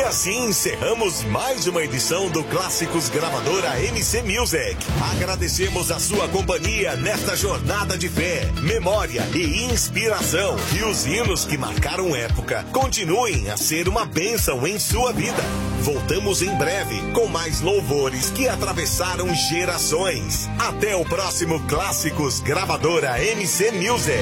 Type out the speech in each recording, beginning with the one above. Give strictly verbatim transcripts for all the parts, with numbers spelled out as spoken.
E assim encerramos mais uma edição do Clássicos Gravadora M C Music. Agradecemos a sua companhia nesta jornada de fé, memória e inspiração. E os hinos que marcaram época continuem a ser uma bênção em sua vida. Voltamos em breve com mais louvores que atravessaram gerações. Até o próximo Clássicos Gravadora M C Music.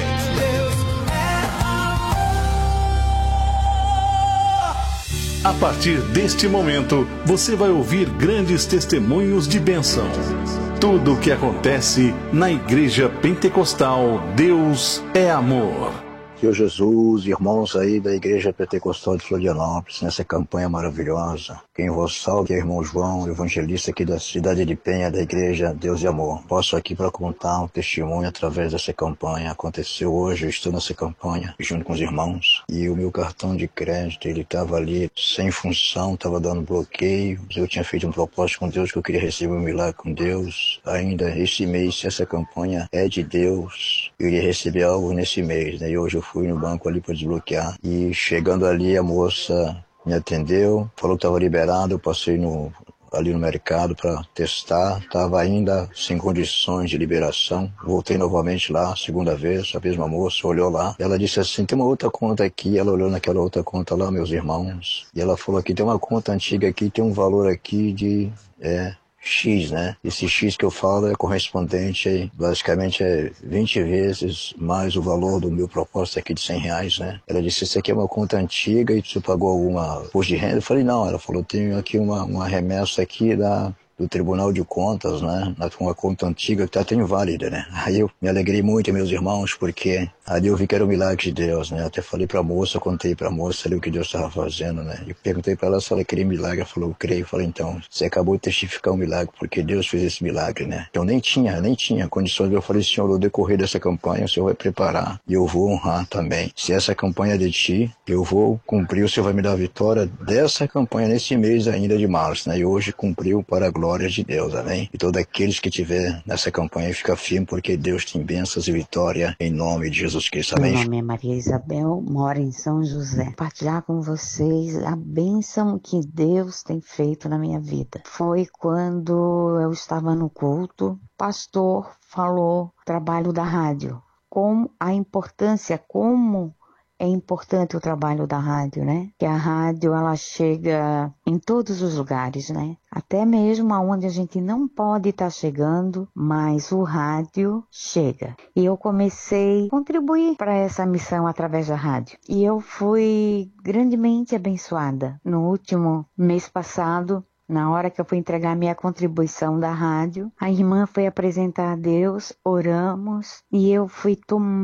A partir deste momento, você vai ouvir grandes testemunhos de bênção. Tudo o que acontece na Igreja Pentecostal Deus é Amor. Senhor Jesus, irmãos aí da Igreja Pentecostal de Florianópolis, nessa campanha maravilhosa. Quem vos salve é o irmão João, evangelista aqui da cidade de Penha, da Igreja Deus e Amor. Posso aqui para contar um testemunho através dessa campanha. Aconteceu hoje, eu estou nessa campanha junto com os irmãos. E o meu cartão de crédito, ele estava ali sem função, estava dando bloqueio. Eu tinha feito um propósito com Deus que eu queria receber um milagre com Deus. Ainda esse mês, se essa campanha é de Deus, eu iria receber algo nesse mês, né? E hoje eu fui no banco ali para desbloquear. E chegando ali, a moça me atendeu, falou que estava liberado. Eu passei no, ali no mercado para testar, estava ainda sem condições de liberação. Voltei novamente lá, segunda vez, a mesma moça olhou lá. Ela disse assim, tem uma outra conta aqui. Ela olhou naquela outra conta lá, meus irmãos, e ela falou aqui, tem uma conta antiga aqui, tem um valor aqui de... é X, né? Esse X que eu falo é correspondente, basicamente é vinte vezes mais o valor do meu propósito aqui de cem reais, né? Ela disse, isso aqui é uma conta antiga e você pagou alguma imposto de renda? Eu falei, não. Ela falou, tenho aqui uma, uma remessa aqui da... do Tribunal de Contas, né? Uma conta antiga que está até inválida, né? Aí eu me alegrei muito, meus irmãos, porque ali eu vi que era o milagre de Deus, né? Até falei para a moça, contei para a moça ali o que Deus estava fazendo, né? E perguntei para ela se ela queria milagre. Ela falou, eu creio. Eu falei, então, você acabou de testificar um milagre, porque Deus fez esse milagre, né? Eu nem tinha, nem tinha condições. Eu falei, Senhor, no decorrer dessa campanha, o Senhor vai preparar e eu vou honrar também. Se essa campanha é de Ti, eu vou cumprir, o Senhor vai me dar a vitória dessa campanha nesse mês ainda de março, né? E hoje cumpriu para a glória de Deus, amém? E todos aqueles que estiver nessa campanha, fica firme, porque Deus tem bênçãos e vitória em nome de Jesus Cristo, amém? Meu nome é Maria Isabel, moro em São José. Compartilhar com vocês a bênção que Deus tem feito na minha vida. Foi quando eu estava no culto, o pastor falou do trabalho da rádio, como a importância, como é importante o trabalho da rádio, né? Que a rádio, ela chega em todos os lugares, né? Até mesmo aonde a gente não pode estar chegando, mas o rádio chega. E eu comecei a contribuir para essa missão através da rádio. E eu fui grandemente abençoada. No último mês passado, na hora que eu fui entregar minha contribuição da rádio, a irmã foi apresentar a Deus, oramos, e eu fui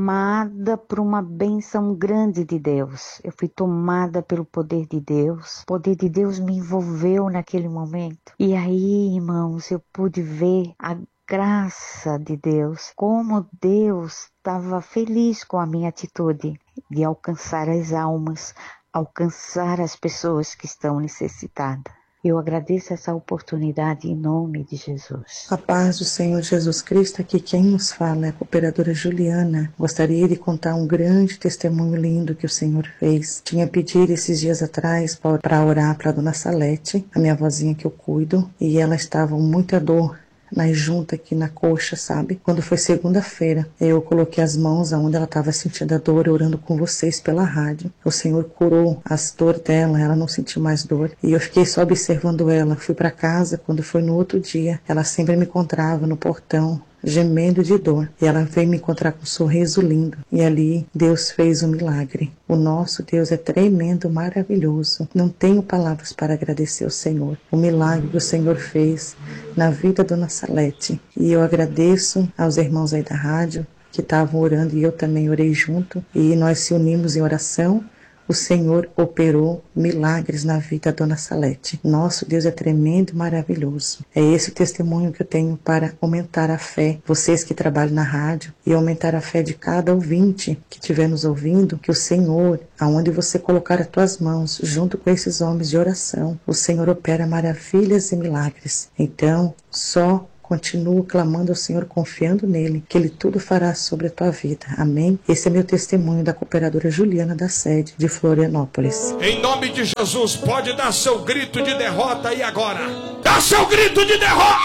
tomada por uma bênção grande de Deus. Eu fui tomada pelo poder de Deus. O poder de Deus me envolveu naquele momento. E aí, irmãos, eu pude ver a graça de Deus, como Deus estava feliz com a minha atitude de alcançar as almas, alcançar as pessoas que estão necessitadas. Eu agradeço essa oportunidade em nome de Jesus. A paz do Senhor Jesus Cristo, aqui quem nos fala é a cooperadora Juliana. Gostaria de contar um grande testemunho lindo que o Senhor fez. Tinha pedido esses dias atrás para orar para a dona Salete, a minha vozinha que eu cuido, e ela estava com muita dor na junta aqui na coxa, sabe? Quando foi segunda-feira, eu coloquei as mãos aonde ela estava sentindo a dor, orando com vocês pela rádio. O Senhor curou as dores dela, ela não sentiu mais dor. E eu fiquei só observando ela. Fui para casa, quando foi no outro dia, ela sempre me encontrava no portão, gemendo de dor. E ela veio me encontrar com um sorriso lindo. E ali Deus fez um milagre. O nosso Deus é tremendo, maravilhoso. Não tenho palavras para agradecer ao Senhor. O milagre que o Senhor fez na vida da dona Salete. E eu agradeço aos irmãos aí da rádio que estavam orando e eu também orei junto. E nós se unimos em oração. O Senhor operou milagres na vida da dona Salete. Nosso Deus é tremendo e maravilhoso. É esse o testemunho que eu tenho para aumentar a fé. Vocês que trabalham na rádio e aumentar a fé de cada ouvinte que estiver nos ouvindo, que o Senhor, aonde você colocar as tuas mãos, junto com esses homens de oração, o Senhor opera maravilhas e milagres. Então, só Continuo clamando ao Senhor, confiando nele, que ele tudo fará sobre a tua vida. Amém? Esse é meu testemunho da cooperadora Juliana da sede de Florianópolis. Em nome de Jesus, pode dar seu grito de derrota aí agora. Dá seu grito de derrota.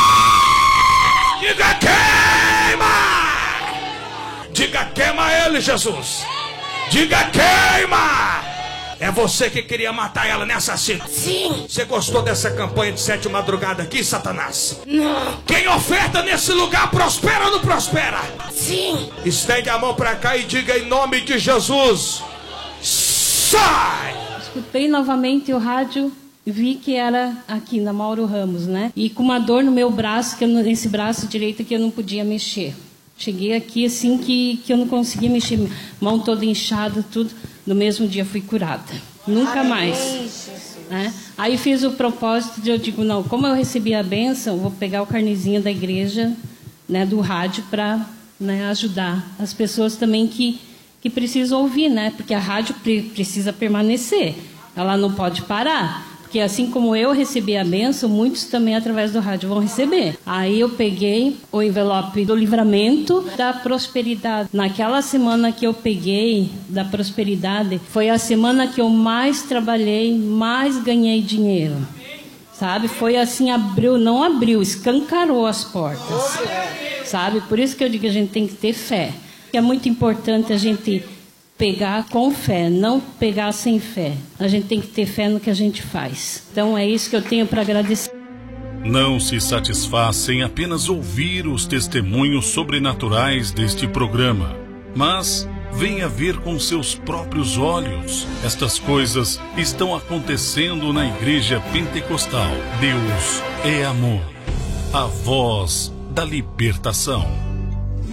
Diga queima. Diga queima ele, Jesus. Diga queima. É você que queria matar ela, né, assassino? Sim. Você gostou dessa campanha de sete madrugada aqui, Satanás? Não. Quem oferta nesse lugar prospera ou não prospera? Sim. Estende a mão pra cá e diga em nome de Jesus: sai! Escutei novamente o rádio e vi que era aqui na Mauro Ramos, né? E com uma dor no meu braço, que eu, nesse braço direito que eu não podia mexer. Cheguei aqui assim que, que eu não conseguia mexer, mão toda inchada, tudo. No mesmo dia fui curada. Nunca mais. Né? Aí fiz o propósito de, eu digo, não, como eu recebi a bênção, vou pegar o carnezinho da igreja, né, do rádio, para, né, ajudar as pessoas também que, que precisam ouvir, né? Porque a rádio pre- precisa permanecer. Ela não pode parar. Porque assim como eu recebi a bênção, muitos também através do rádio vão receber. Aí eu peguei o envelope do livramento da prosperidade. Naquela semana que eu peguei da prosperidade, foi a semana que eu mais trabalhei, mais ganhei dinheiro. Sabe? Foi assim, abriu, não abriu, escancarou as portas. Sabe? Por isso que eu digo que a gente tem que ter fé. É muito importante a gente pegar com fé, não pegar sem fé. A gente tem que ter fé no que a gente faz. Então é isso que eu tenho para agradecer. Não se satisfaz em apenas ouvir os testemunhos sobrenaturais deste programa, mas venha ver com seus próprios olhos. Estas coisas estão acontecendo na Igreja Pentecostal. Deus é amor, a voz da libertação.